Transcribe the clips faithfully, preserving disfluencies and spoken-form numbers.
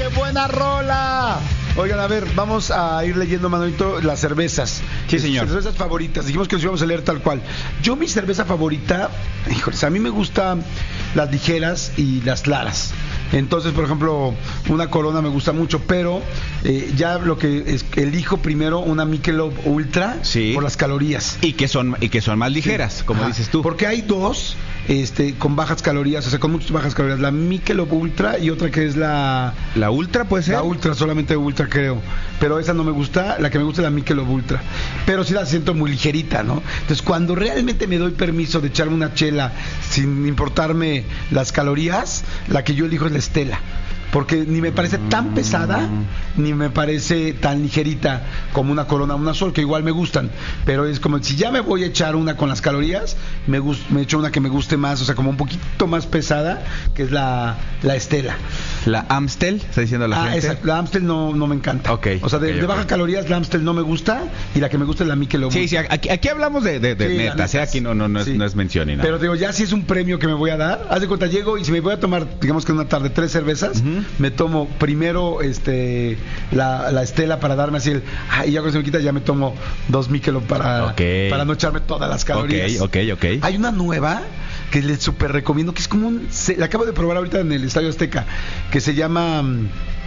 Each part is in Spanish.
buena rola! Oigan, a ver, vamos a ir leyendo, Manolito, las cervezas. Sí, señor. Las cervezas favoritas. Dijimos que nos íbamos a leer tal cual. Yo, mi cerveza favorita, híjoles, a mí me gustan las ligeras y las claras. Entonces, por ejemplo, una Corona me gusta mucho, pero eh, ya lo que es, elijo primero una Michelob Ultra, sí, por las calorías. Y que son y que son más ligeras, sí, como Ajá. dices tú. Porque hay dos este, con bajas calorías, o sea, con muchas bajas calorías. La Michelob Ultra y otra que es la... ¿La Ultra puede ser? La Ultra, solamente Ultra creo. Pero esa no me gusta, la que me gusta es la Michelob Ultra. Pero sí la siento muy ligerita, ¿no? Entonces, cuando realmente me doy permiso de echarme una chela sin importarme las calorías, la que yo elijo es la Estela. Porque ni me parece tan pesada, ni me parece tan ligerita como una Corona, una Sol, que igual me gustan. Pero es como, si ya me voy a echar una con las calorías, me, gust, me echo una que me guste más, o sea, como un poquito más pesada, que es la, la Estela. ¿La Amstel? ¿Está diciendo la ah, gente? Esa, la Amstel no, no me encanta. Okay, o sea, de, okay, de baja okay. calorías, la Amstel no me gusta, y la que me gusta es la Michelob. Sí, sí, aquí, aquí hablamos de, de, de sí, netas, ¿eh? Aquí no, no, no, sí. es, no es mención ni nada. Pero digo, ya si es un premio que me voy a dar, haz de cuenta, llego y si me voy a tomar, digamos que en una tarde, tres cervezas, uh-huh. me tomo primero este la, la Estela para darme así el, ah, y ya cuando se me quita ya me tomo dos Michelob para, okay. para no echarme todas las calorías. Ok, ok, ok. Hay una nueva que les súper recomiendo, que es como un, se, la acabo de probar ahorita en el Estadio Azteca, que se llama um,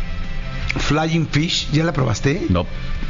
Flying Fish. ¿Ya la probaste? No.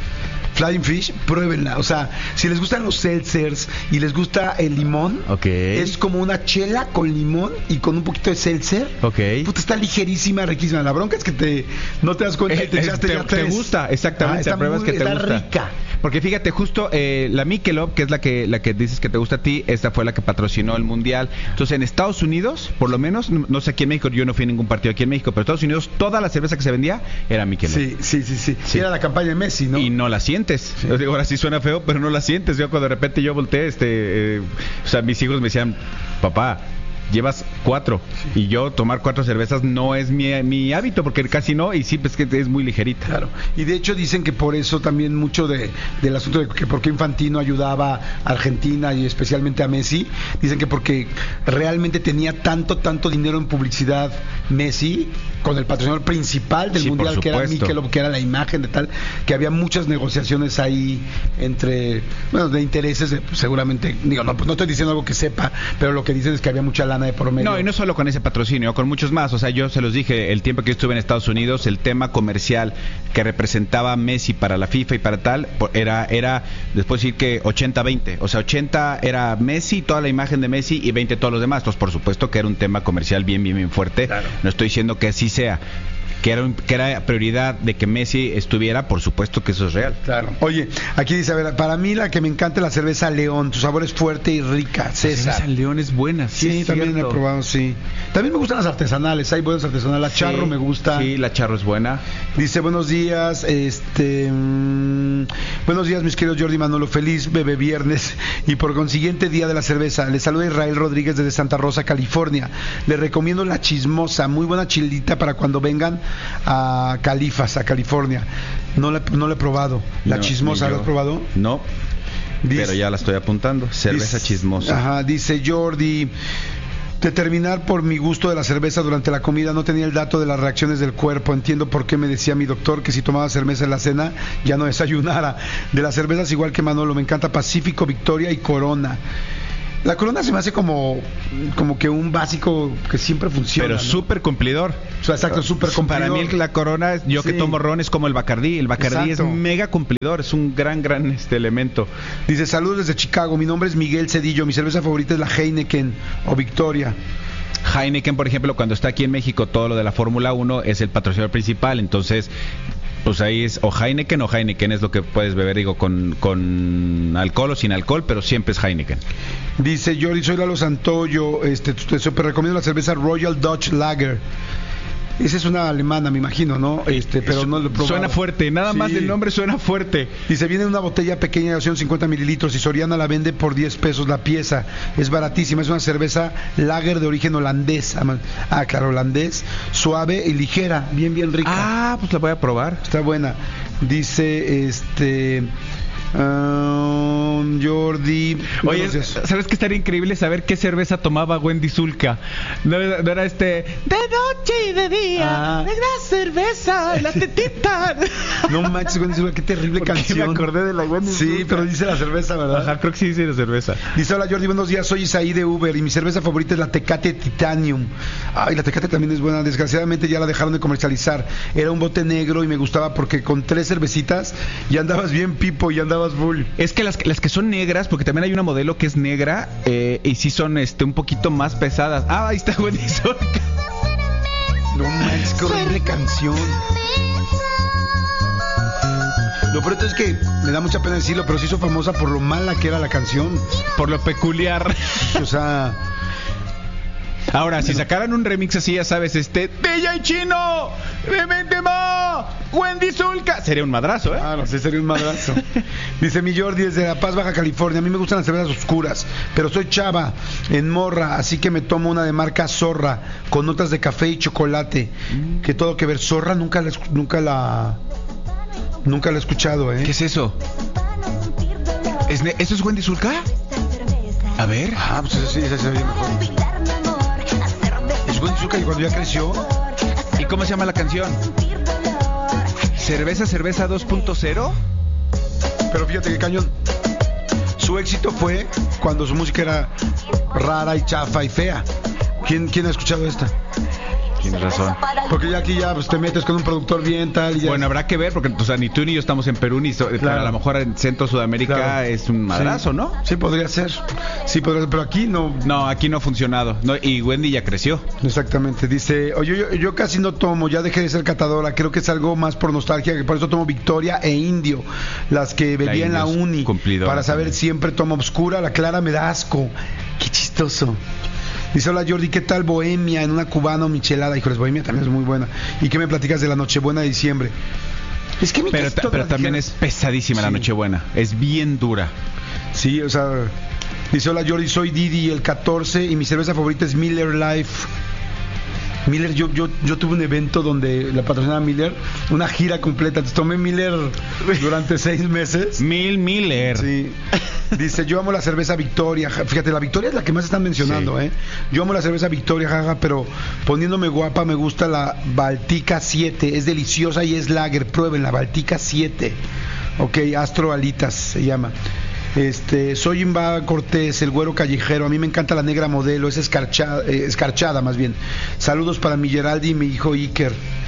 Flying Fish, pruébenla. O sea, si les gustan los seltzers y les gusta el limón, okay. es como una chela con limón y con un poquito de seltzer. Okay. Puta, está ligerísima, riquísima. La bronca es que te no te das cuenta eh, que te eh, echaste te, ya te tres. gusta, exactamente. Ah, está pruebas muy, que te está gusta. rica. Porque fíjate, justo eh, la Michelob, que es la que la que dices que te gusta a ti, esta fue la que patrocinó el Mundial. Entonces, en Estados Unidos, por lo menos, no sé aquí en México, yo no fui a ningún partido aquí en México, pero en Estados Unidos toda la cerveza que se vendía era Michelob. Sí, sí, sí, sí. sí. Era la campaña de Messi, ¿no? Y no la sientes. Sí. Digo, ahora sí suena feo, pero no la sientes. Yo cuando de repente yo volteé, este, eh, o sea, mis hijos me decían, papá, llevas cuatro, sí. y yo tomar cuatro cervezas no es mi, mi hábito, porque casi no, y sí, pues que es muy ligerita. Claro, y de hecho dicen que por eso también mucho de del asunto de que por qué Infantino ayudaba a Argentina y especialmente a Messi, dicen que porque realmente tenía tanto, tanto dinero en publicidad Messi, con el patrocinador principal del sí, Mundial, que era Michelob, que era la imagen de tal, que había muchas negociaciones ahí entre, bueno, de intereses, de, pues, seguramente, digo, no, pues no estoy diciendo algo que sepa, pero lo que dicen es que había mucha lana de por medio. No, y no solo con ese patrocinio, con muchos más. O sea, yo se los dije, el tiempo que yo estuve en Estados Unidos, el tema comercial que representaba Messi para la FIFA y para tal, era, era después decir que ochenta veinte. O sea, ochenta era Messi, toda la imagen de Messi, y veinte todos los demás. Entonces, por supuesto que era un tema comercial bien, bien, bien fuerte. Claro. No estoy diciendo que así sea. Que era, un, que era prioridad de que Messi estuviera, por supuesto que eso es real. Claro. Oye, aquí dice, a ver, para mí la que me encanta es la cerveza León, tu sabor es fuerte y rica. César. La cerveza León es buena, sí, sí es también cierto. he probado, sí. También me gustan las artesanales, hay buenas artesanales, la Charro sí, me gusta. Sí, la Charro es buena. Dice, buenos días, este... Mmm, buenos días, mis queridos Jordi Manolo, feliz bebé viernes y por consiguiente día de la cerveza. Les saluda Israel Rodríguez desde Santa Rosa, California. Les recomiendo la Chismosa, muy buena chilita para cuando vengan a Califas, a California. No la, no la he probado. La no, Chismosa, ¿la has probado? No, dice, pero ya la estoy apuntando. Cerveza dice, Chismosa. Ajá, dice Jordi, determinar por mi gusto de la cerveza durante la comida, no tenía el dato de las reacciones del cuerpo. Entiendo por qué me decía mi doctor que si tomaba cerveza en la cena ya no desayunara. De las cervezas igual que Manolo, me encanta Pacífico, Victoria y Corona. La Corona se me hace como como que un básico que siempre funciona. Pero ¿no? súper cumplidor. O sea, exacto, súper cumplidor. Para mí la Corona, yo sí. que tomo ron, es como el Bacardí. El Bacardí exacto. es mega cumplidor, es un gran, gran este elemento. Dice, saludos desde Chicago, mi nombre es Miguel Cedillo, mi cerveza favorita es la Heineken o Victoria. Heineken, por ejemplo, cuando está aquí en México, todo lo de la Fórmula uno es el patrocinador principal, entonces... Pues ahí es o Heineken o Heineken es lo que puedes beber, digo, con, con alcohol o sin alcohol, pero siempre es Heineken. Dice Jordi, soy Lalo Santoyo, este, te super recomiendo la cerveza Royal Dutch Lager. Esa es una alemana, me imagino, ¿no? Este, pero no lo he probado. Suena fuerte, nada sí. más del nombre suena fuerte. Dice, viene en una botella pequeña de doscientos cincuenta mililitros y Soriana la vende por diez pesos la pieza. Es baratísima, es una cerveza lager de origen holandés. Ah, claro, holandés, suave y ligera, bien, bien rica. Ah, pues la voy a probar. Está buena. Dice, este... Um, Jordi. Oye, ¿sabes qué estaría increíble saber qué cerveza tomaba Wendy Zulka? No, no era este de noche y de día, ah. la cerveza, la tetita. No manches, Wendy Zulka, qué terrible Porque canción. me acordé de la Wendy Sí, Zulka. pero dice la cerveza, ¿verdad? Ajá, creo que sí dice la cerveza. Dice, hola Jordi, buenos días, soy Isaí de Uber y mi cerveza favorita es la Tecate Titanium. Ay, la Tecate también es buena, desgraciadamente ya la dejaron de comercializar. Era un bote negro y me gustaba porque con tres cervecitas ya andabas bien pipo y andabas full. Es que las, las que son negras, porque también hay una modelo que es negra eh, y sí son este un poquito más pesadas. Ah, ahí está Wendy Zulka. No manches, qué horrible canción. Lo peor es que me da mucha pena decirlo, pero se hizo famosa por lo mala que era la canción. Por lo peculiar. O sea... Ahora, si sacaran un remix así, ya sabes, este D J Chino, Demente Mo, Wendy Zulka, sería un madrazo, ¿eh? Claro, sí, sería un madrazo. Dice mi Jordi desde La Paz, Baja California. A mí me gustan las cervezas oscuras, pero soy chava en morra, así que me tomo una de marca Zorra, con notas de café y chocolate. Mm. Que todo que ver. Zorra nunca la, nunca la, nunca la he escuchado, ¿eh? ¿Qué es eso? ¿Es ne- ¿Eso es Wendy Zulka? A ver. Ah, pues eso sí, eso se oye mejor. Wendy Zulka, y cuando ya creció. ¿Y cómo se llama la canción? ¿Cerveza, cerveza dos punto cero? Pero fíjate que cañón. Su éxito fue cuando su música era rara y chafa y fea. ¿Quién, quién ha escuchado esta? Tienes razón. Porque ya aquí ya pues, te metes con un productor bien tal y ya... Bueno, habrá que ver, porque o sea, ni tú ni yo estamos en Perú, ni so, claro. A lo mejor en Centro Sudamérica claro. Es un madrazo, sí. ¿no? Sí, podría ser. Sí, podría ser, pero aquí no... No, aquí no ha funcionado. No, y Wendy ya creció. Exactamente. Dice, oye, yo, yo casi no tomo, ya dejé de ser catadora, creo que es algo más por nostalgia, que por eso tomo Victoria e Indio, las que bebía la en la uni. Para saber, también. Siempre tomo obscura, la clara me da asco. Qué chistoso. Dice, hola Jordi, ¿qué tal Bohemia en una cubana o michelada? Híjoles, Bohemia también es muy buena. ¿Y qué me platicas de la Nochebuena de diciembre? Es que mi Pero, ta, pero también dijeron... es pesadísima sí. La Nochebuena, es bien dura. Sí, o sea, dice, hola Jordi, soy Didi el catorce y mi cerveza favorita es Miller Life. Miller, yo, yo, yo tuve un evento donde la patrocinaba Miller, una gira completa. Entonces tomé Miller durante seis meses. Mil Miller. Sí. Dice, yo amo la cerveza Victoria. Fíjate, la Victoria es la que más están mencionando, sí. ¿eh? Yo amo la cerveza Victoria, jaja, pero poniéndome guapa me gusta la Baltica siete. Es deliciosa y es lager. Prueben la Baltica siete. Ok, Astro Alitas se llama. Este, soy Imba Cortés, el güero callejero. A mí me encanta la negra modelo, es escarchada, eh, escarchada más bien. Saludos para mi Geraldi y mi hijo Iker.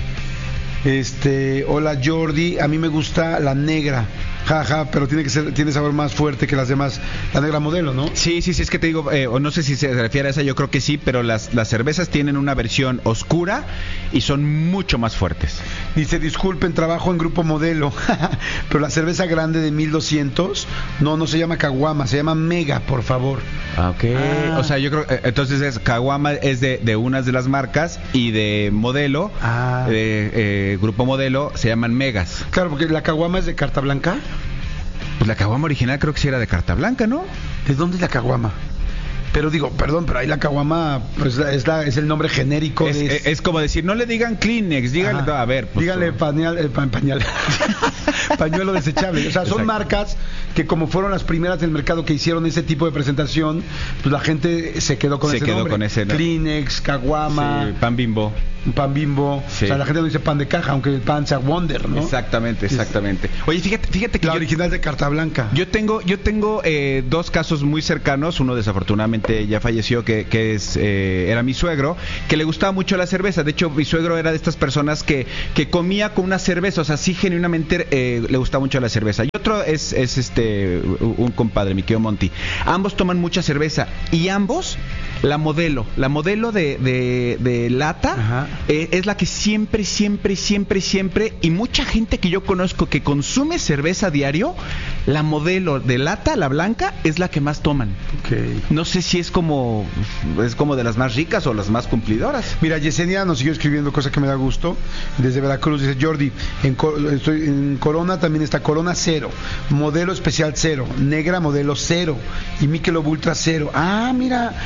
Este, hola Jordi, a mí me gusta la negra. Jaja, ja, pero tiene que ser, tiene sabor más fuerte que las demás. La negra modelo, ¿no? Sí, sí, sí, es que te digo, eh, o no sé si se refiere a esa, yo creo que sí, pero las, las cervezas tienen una versión oscura y son mucho más fuertes. Dice, disculpen, trabajo en Grupo Modelo, pero la cerveza grande de mil doscientos, no, no se llama Caguama, se llama Mega, por favor. Ah, ok. Ah. O sea, yo creo, eh, entonces es, Caguama es de, de unas de las marcas y de Modelo, ah. eh, eh, Grupo Modelo, se llaman Megas. Claro, porque la Caguama es de Carta Blanca. Pues la caguama original creo que sí era de Carta Blanca, ¿no? ¿De dónde es la caguama? Pero digo, perdón, pero ahí la caguama pues, es, la, es el nombre genérico. Es, de... es, es como decir, no le digan Kleenex, díganle, no, a ver. Pues, díganle pañal, eh, pa, pañal. pañuelo desechable. O sea, son Exacto. marcas que como fueron las primeras del mercado que hicieron ese tipo de presentación, pues la gente se quedó con se ese quedó nombre. Con ese, ¿no? Kleenex, caguama. Sí, pan Bimbo. Pan Bimbo, sí. O sea, la gente no dice pan de caja, aunque el pan sea Wonder, ¿no? Exactamente, exactamente. Oye, fíjate, fíjate que la yo, original de Carta Blanca. Yo tengo, yo tengo eh, dos casos muy cercanos. Uno desafortunadamente ya falleció, que, que es eh, era mi suegro, que le gustaba mucho la cerveza. De hecho, mi suegro era de estas personas que, que comía con una cerveza, o sea, sí genuinamente eh, le gustaba mucho la cerveza. Y otro es, es este un compadre, mi querido Monty. Ambos toman mucha cerveza y ambos la modelo, la modelo de, de, de lata eh, es la que siempre, siempre, siempre, siempre, y mucha gente que yo conozco que consume cerveza a diario, la modelo de lata, la blanca, es la que más toman. Okay. No sé si es como es como de las más ricas o las más cumplidoras. Mira, Yesenia nos siguió escribiendo, cosa que me da gusto, desde Veracruz. Dice, Jordi, en, estoy, en Corona también está Corona cero, modelo especial cero, negra modelo cero y Michelob Ultra cero. Ah, mira,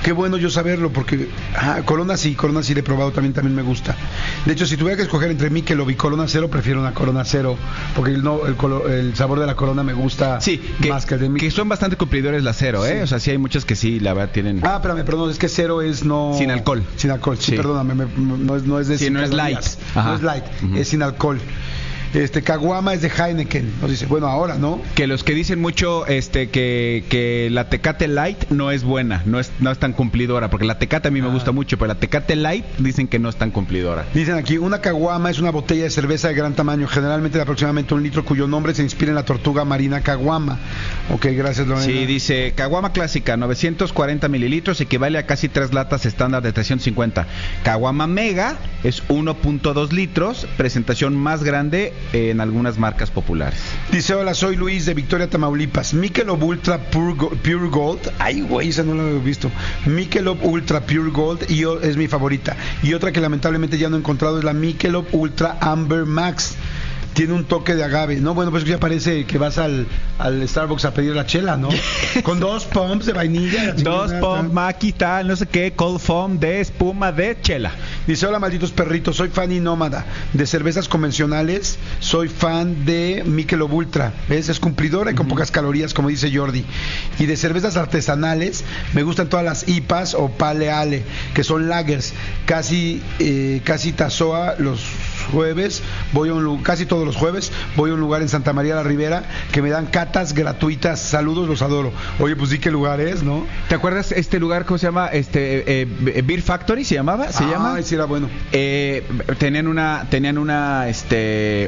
Qué bueno yo saberlo, porque ah, Corona sí, Corona sí le he probado, también también me gusta. De hecho, si tuviera que escoger entre Michelob y Corona Cero, prefiero una Corona Cero, porque el, no, el, color, el sabor de la Corona me gusta sí, que, más que el de Michelob. Que son bastante cumplidores la Cero, ¿eh? Sí. O sea, sí hay muchas que sí, la verdad, tienen... Ah, espérame, perdón, es que Cero es no... Sin alcohol. Sin alcohol, sí, sí. Perdóname, me, no, es, no es de... Sí, no es light. Ajá. No es light, uh-huh. Es sin alcohol. Este, Caguama es de Heineken, nos dice, bueno, ahora, ¿no? Que los que dicen mucho este que, que la Tecate Light no es buena, no es no es tan cumplidora, porque la Tecate a mí me ah. gusta mucho, pero la Tecate Light dicen que no es tan cumplidora. Dicen aquí, una caguama es una botella de cerveza de gran tamaño, generalmente de aproximadamente un litro, cuyo nombre se inspira en la tortuga marina caguama. Ok, gracias, Lorena. Sí, dice, caguama clásica, novecientos cuarenta mililitros, equivale a casi tres latas estándar de trescientos cincuenta. Caguama mega es uno punto dos litros, presentación más grande en algunas marcas populares. Dice, hola, soy Luis de Victoria, Tamaulipas. Michelob Ultra Pure, Go- Pure Gold. Ay, güey, esa no la he visto. Michelob Ultra Pure Gold y yo, es mi favorita. Y otra que lamentablemente ya no he encontrado es la Michelob Ultra Amber Max. Tiene un toque de agave, ¿no? Bueno, pues ya parece que vas al, al Starbucks a pedir la chela, ¿no? Con dos pumps de vainilla. Dos pumps, maqui, tal, no sé qué, cold foam de espuma de chela. Dice, hola, malditos perritos, soy fan y nómada de cervezas convencionales, soy fan de Michelob Ultra, ¿ves? Es cumplidora y con uh-huh. pocas calorías, como dice Jordi. Y de cervezas artesanales, me gustan todas las I P As o Pale Ale, que son lagers. Casi, eh, casi Tazoa los jueves, voy a un lugar, casi todos los jueves, voy a un lugar en Santa María la Ribera que me dan catas gratuitas. Saludos, los adoro. Oye, pues sí, ¿qué lugar es, no? ¿Te acuerdas este lugar, cómo se llama? Este eh, Beer Factory se llamaba, se ah, llama. Sí, era bueno. Eh, tenían una, tenían una, este,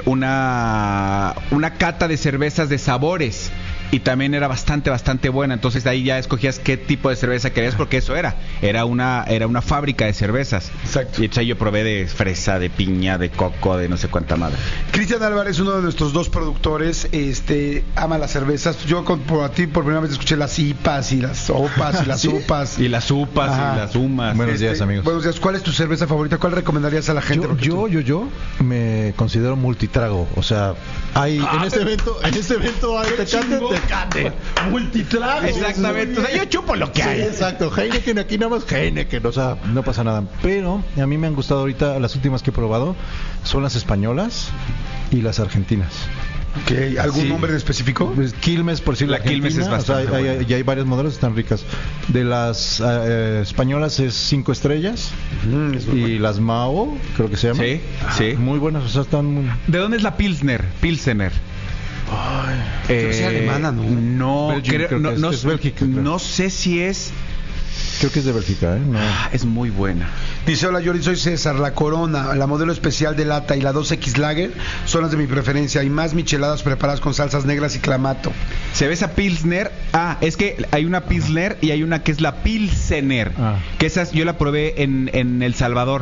una, una cata de cervezas de sabores. Y también era bastante, bastante buena. Entonces de ahí ya escogías qué tipo de cerveza querías, porque eso era. Era una, era una fábrica de cervezas. Exacto. Y entonces ahí yo probé de fresa, de piña, de coco, de no sé cuánta madre. Cristian Álvarez, uno de nuestros dos productores, este, ama las cervezas. Yo con, por a ti por primera vez escuché las I P As y las O P As y las ¿Sí? UPAs. Y las UPAs Ajá. y las UMAs. Buenos este, días, amigos. Buenos días. ¿Cuál es tu cerveza favorita? ¿Cuál recomendarías a la gente? Yo, yo, yo, yo me considero multitrago. O sea, hay ah, en este evento, en este evento hay Tecate, Tecate. Multitrago. Exactamente. O sea, yo chupo lo que sí, hay. Exacto. Heineken, aquí nada más Heineken. O sea, no pasa nada. Pero a mí me han gustado ahorita, las últimas que he probado son las españolas y las argentinas. Okay. ¿Algún sí. nombre en específico? Pues Quilmes, por decirlo. La Quilmes es bastante. O sea, hay, hay, hay varios modelos, están ricas. De las eh, españolas es cinco estrellas. Mm, es y bueno. Las Mao, creo que se llama. Sí, ah, sí. Muy buenas, o sea, están muy... ¿De dónde es la Pilsner? Pilsener. Ay, creo que sea alemana, ¿no? No, Belgium, creo, creo no, es, no, es Bélgica, creo. No sé si es... Creo que es de Bélgica, ¿eh? No. Ah, es muy buena. Dice, hola, Yori, soy César. La Corona, la modelo especial de lata y la dos equis Lager son las de mi preferencia. Hay más micheladas preparadas con salsas negras y clamato. Cerveza Pilsner. Ah, es que hay una Pilsner y hay una que es la Pilsener. Ah. Que esas yo la probé en, en El Salvador.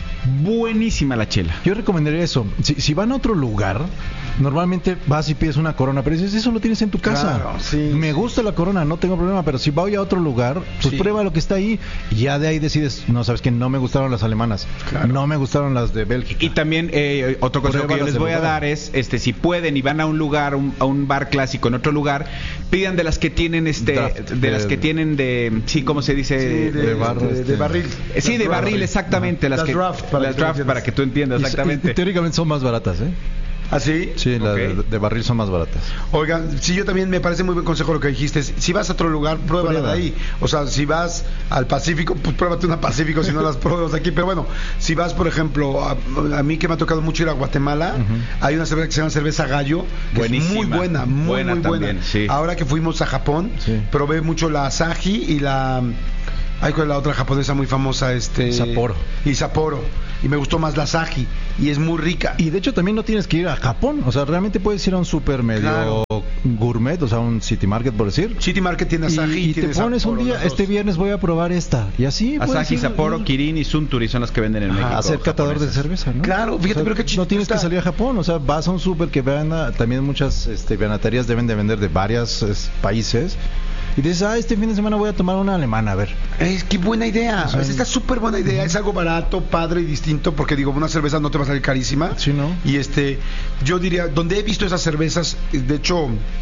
Buenísima la chela. Yo recomendaría eso. Si, si van a otro lugar, normalmente vas y pides una Corona, pero dices, eso lo tienes en tu casa. Claro, sí, me sí. gusta la Corona, no tengo problema, pero si voy a otro lugar, pues sí. prueba lo que está ahí y ya de ahí decides, no, sabes que no me gustaron las alemanas, claro. no me gustaron las de Bélgica. Y también eh, otro consejo que yo les voy a dar es, este, si pueden y van a un lugar, un, a un bar clásico en otro lugar, pidan de las que tienen, este, Draft, de, de las que tienen de, sí, ¿cómo se dice? Sí, de, de, bar, de, este, de barril. Sí, de barril, exactamente. Las, las que, draft, para, las draft para que tú entiendas, exactamente. Y, y, teóricamente son más baratas, ¿eh? ¿Ah, sí? Sí, las okay. de, de barril son más baratas. Oigan, sí, yo también me parece muy buen consejo lo que dijiste. Si vas a otro lugar, pruébala Prueba. de ahí. O sea, si vas al Pacífico, pues pruébate una Pacífico si no las pruebas aquí. Pero bueno, si vas, por ejemplo, a, a mí que me ha tocado mucho ir a Guatemala, uh-huh. hay una cerveza que se llama cerveza Gallo, que Buenísima. es muy buena, muy, buena muy buena. También, sí. Ahora que fuimos a Japón, sí. probé mucho la Asahi y la... Hay con la otra japonesa muy famosa, este... Sapporo. Y Sapporo. Y me gustó más la Asahi. Y es muy rica. Y de hecho también no tienes que ir a Japón. O sea, realmente puedes ir a un super medio claro. gourmet, o sea, un City Market, por decir. City Market tiene Asahi y, y tiene te pones Sapporo, un día, este viernes voy a probar esta. Y así Asahi, Sapporo, ir... Kirin y Suntory son las que venden en Ajá, México. Hacer catador de cerveza, ¿no? Claro, fíjate, o sea, pero qué chido. No tienes está. que salir a Japón. O sea, vas a un super que vean, también muchas este, veanaterías deben de vender de varios es, países. Y dices, ah, este fin de semana voy a tomar una alemana, a ver. Es que buena idea. O sea, esta súper buena idea. Es algo barato, padre y distinto, porque digo, una cerveza no te va a salir carísima. Sí, ¿no? Y este, yo diría, donde he visto esas cervezas, de hecho,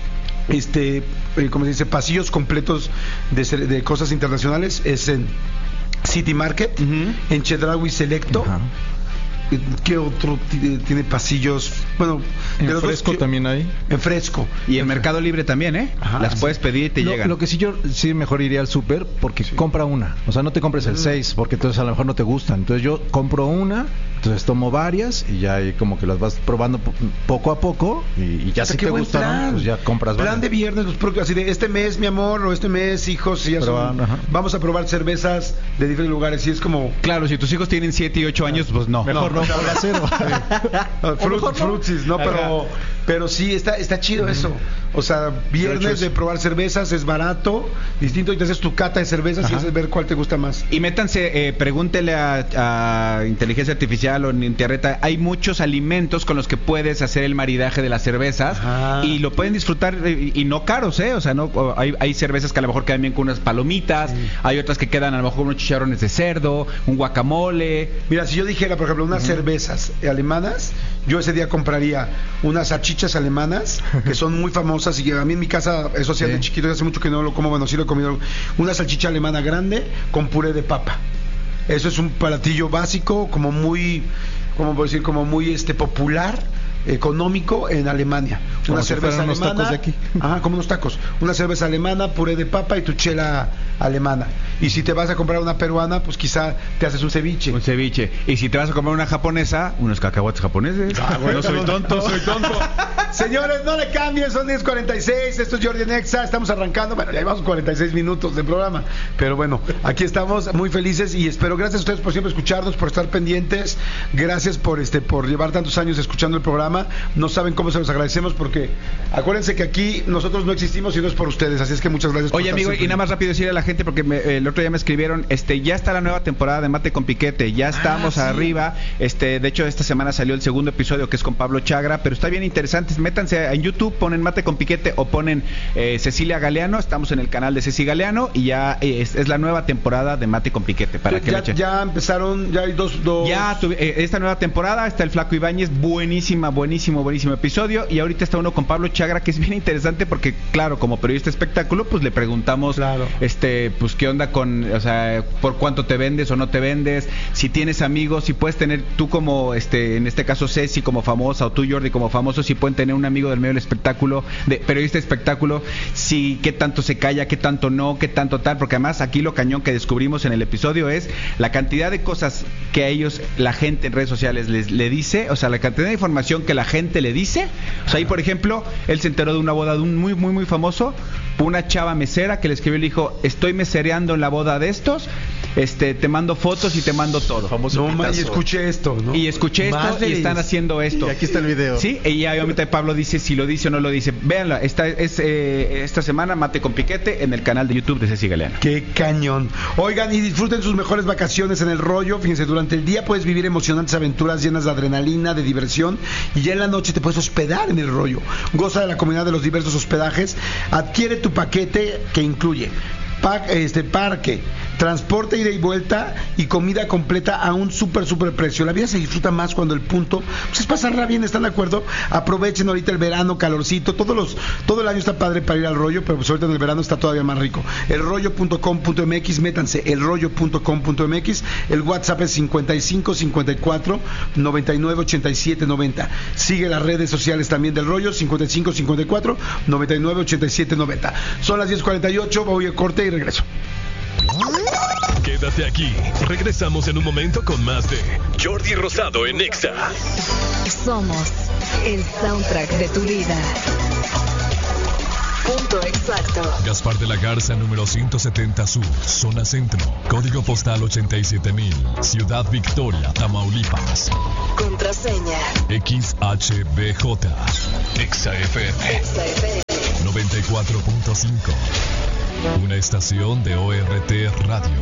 este, eh, ¿cómo se dice? Pasillos completos de, de cosas internacionales. Es en City Market, uh-huh. en Chedraui Selecto. Uh-huh. ¿Qué otro t- tiene pasillos? Bueno, en de los Fresco dos, también hay. En Fresco. Y en Mercado Libre también, ¿eh? Ajá, las sí. puedes pedir y te lo, llegan. Lo que sí yo sí mejor iría al súper porque sí. compra una. O sea, no te compres el seis porque entonces a lo mejor no te gustan. Entonces yo compro una, entonces tomo varias y ya ahí como que las vas probando poco a poco y, y ya si te gustaron, pues ya compras plan varias. De viernes, pues, así de este mes, mi amor, o este mes, hijos, y ya son, vamos a probar cervezas de diferentes lugares y es como... Claro, si tus hijos tienen siete y ocho años, pues no. Mejor no, no por cero. Frut, frutsis, no, pero, pero sí, está, está chido eso. O sea, viernes de probar cervezas, es barato, distinto, y te haces tu cata de cervezas Ajá. y haces ver cuál te gusta más. Y métanse, eh, pregúntele a, a inteligencia artificial o en internet, hay muchos alimentos con los que puedes hacer el maridaje de las cervezas Ajá. y lo pueden disfrutar y, y no caros, ¿eh? O sea, no hay, hay cervezas que a lo mejor quedan bien con unas palomitas, sí. hay otras que quedan a lo mejor unos chicharrones de cerdo, un guacamole. Mira, si yo dijera, por ejemplo, unas uh-huh. cervezas alemanas, yo ese día compraría unas salchichas alemanas que son muy famosas y que a mí en mi casa eso hacía sí. de chiquito, hace mucho que no lo como, bueno, sí lo he comido, una salchicha alemana grande con puré de papa. Eso es un platillo básico, como muy, ¿cómo puedo decir? Como muy este popular, económico en Alemania. Como Una si cerveza unos alemana, tacos de aquí. Ajá, como unos tacos. Una cerveza alemana, puré de papa y tu chela alemana. Y si te vas a comprar una peruana, pues quizá te haces un ceviche. Un ceviche. Y si te vas a comprar una japonesa, unos cacahuates japoneses. Ah, bueno, no soy tonto, no soy tonto. Señores, no le cambien, son diez cuarenta y seis, esto es Jordi en Exa, estamos arrancando, bueno, ya llevamos cuarenta y seis minutos de programa, pero bueno, aquí estamos muy felices y espero, gracias a ustedes por siempre escucharnos, por estar pendientes, gracias por este por llevar tantos años escuchando el programa, no saben cómo se los agradecemos porque acuérdense que aquí nosotros no existimos si no es por ustedes, así es que muchas gracias. Oye, amigo, y nada más rápido decirle a la gente porque me, el otro día me escribieron, este ya está la nueva temporada de Mate con Piquete, ya estamos ah, sí. arriba, este de hecho esta semana salió el segundo episodio que es con Pablo Chagra, pero está bien interesante, métanse en YouTube, ponen Mate con Piquete o ponen eh, Cecilia Galeano, estamos en el canal de Ceci Galeano y ya eh, es, es la nueva temporada de Mate con Piquete para ya, que ya, le ya empezaron, ya hay dos, dos... ya tuve, eh, esta nueva temporada está el Flaco Ibáñez, buenísima, buenísimo, buenísimo episodio y ahorita está uno con Pablo Chagra que es bien interesante porque claro, como periodista de espectáculo pues le preguntamos claro. este pues qué onda con, o sea, por cuánto te vendes o no te vendes, si tienes amigos, si puedes tener tú como este en este caso Ceci como famosa o tú Jordi como famoso, si pueden tener un amigo del medio del espectáculo, de periodista de espectáculo, si qué tanto se calla, qué tanto no, qué tanto tal, porque además aquí lo cañón que descubrimos en el episodio es la cantidad de cosas que a ellos, la gente en redes sociales les le dice, o sea, la cantidad de información que la gente le dice, o sea, ahí por ejemplo, él se enteró de una boda de un muy, muy, muy famoso, una chava mesera que le escribió y le dijo, estoy mesereando en la boda de estos, este, te mando fotos y te mando todo. Famoso no, man, y escuché esto, ¿no? Y escuché esto Madre y están haciendo esto. Y aquí está el video. Sí, y obviamente Pablo dice si lo dice o no lo dice. Véanla, esta es eh, esta semana Mate con Piquete en el canal de YouTube de Ceci Galeano. Qué cañón. Oigan, y disfruten sus mejores vacaciones en el Rollo. Fíjense, durante el día puedes vivir emocionantes aventuras llenas de adrenalina, de diversión, y ya en la noche te puedes hospedar en el Rollo. Goza de la comunidad de los diversos hospedajes. Adquiere tu paquete que incluye Pa- este parque, transporte ida y vuelta y comida completa a un súper súper precio. La vida se disfruta más cuando el punto pues es pasarla bien, ¿están de acuerdo? Aprovechen ahorita el verano, calorcito, todos los todo el año está padre para ir al Rollo, pero pues ahorita en el verano está todavía más rico. el rollo punto com punto m x, métanse el rollo punto com punto m x, el WhatsApp es cincuenta y cinco cincuenta y cuatro noventa y nueve ochenta y siete noventa. Sigue las redes sociales también del Rollo, cincuenta y cinco cincuenta y cuatro noventa y nueve ochenta y siete noventa. Son las diez cuarenta y ocho, voy a corte y regreso. Quédate aquí, regresamos en un momento con más de Jordi Rosado en Exa. Somos el soundtrack de tu vida. Punto exacto. Gaspar de la Garza, número ciento setenta Sur, zona centro, código postal ochenta y siete mil, Ciudad Victoria, Tamaulipas. Contraseña X H B J, Exa F M, Exa F M noventa y cuatro punto cinco. Una estación de O R T Radio.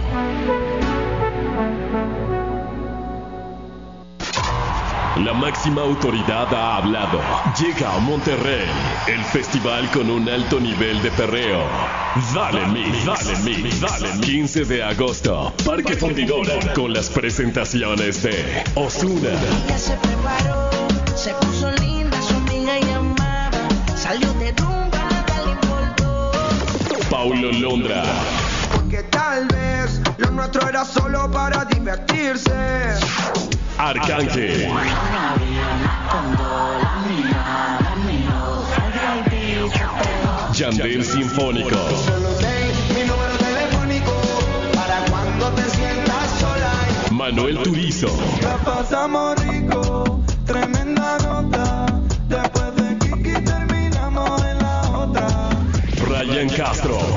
La máxima autoridad ha hablado. Llega a Monterrey el festival con un alto nivel de perreo. Dale Mix, Dale Mix, Dale Mix. quince de agosto, Parque Fundidora, con las presentaciones de Ozuna. Ella se preparó, se puso linda, su amiga llamaba, salió de rumba, dale era solo para divertirse. Arcángel. Yandel Sinfónico. Solo sé mi número telefónico para cuando te sientas sola. Manuel Turizo. La pasamos rico, tremenda nota. Después de Kiki terminamos en la otra. Ryan Castro.